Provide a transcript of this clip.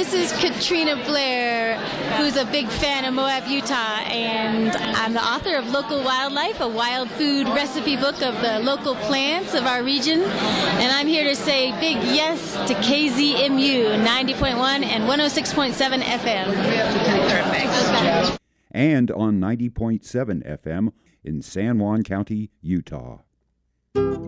This is Katrina Blair, who's a big fan of Moab, Utah, and I'm the author of Local Wildlife, a wild food recipe book of the local plants of our region. And I'm here to say big yes to KZMU 90.1 and 106.7 FM. Perfect. And on 90.7 FM in San Juan County, Utah.